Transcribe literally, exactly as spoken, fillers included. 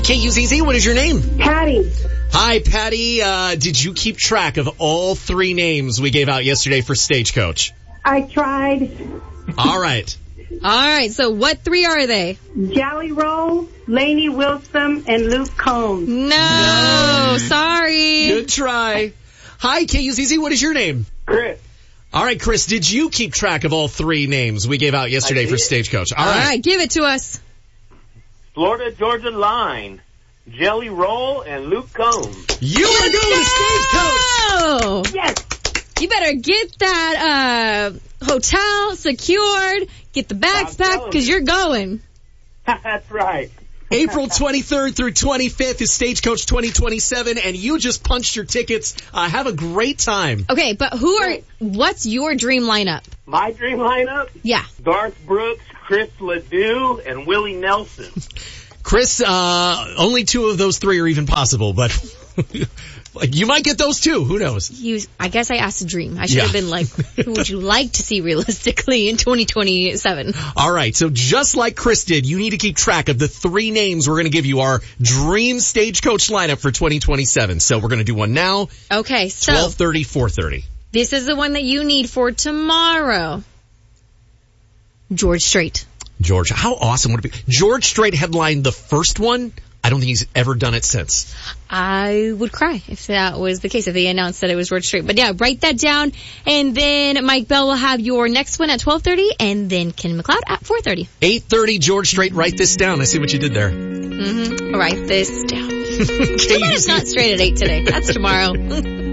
K U Z Z, what is your name? Patty. Hi, Patty. Uh, did you keep track of all three names we gave out yesterday for Stagecoach? I tried. All right. All right, so what three are they? Jolly Roll, Lainey Wilson, and Luke Combs. No, no, sorry. Good try. Hi, K U Z Z, what is your name? Chris. All right, Chris, did you keep track of all three names we gave out yesterday for Stagecoach? All, all right. right, give it to us. Florida Georgia Line, Jelly Roll, and Luke Combs. You are going to Stagecoach! Oh! Yes. You better get that uh hotel secured, get the bags packed, because you're going. That's right. April twenty-third through twenty-fifth is Stagecoach twenty twenty-seven, and you just punched your tickets. Uh, have a great time. Okay, but who are, what's your dream lineup? My dream lineup? Yeah. Garth Brooks, Chris Ledoux, and Willie Nelson. Chris, uh, only two of those three are even possible, but like you might get those too. Who knows? You, I guess I asked a dream. I should Yeah. have been like, who would you like to see realistically in twenty twenty-seven? All right, so just like Chris did, you need to keep track of the three names we're going to give you our dream Stagecoach lineup for twenty twenty-seven. So we're going to do one now. Okay, so twelve thirty, four thirty. This is the one that you need for tomorrow. George Strait. George, how awesome would it be? George Strait headlined the first one. I don't think he's ever done it since. I would cry if that was the case, if they announced that it was George Strait. But yeah, write that down. And then Mike Bell will have your next one at twelve thirty, and then Ken McLeod at four thirty. eight thirty, George Strait. Write this down. I see what you did there. Mm-hmm. Write this down. Too bad it's not straight at eight today. That's tomorrow.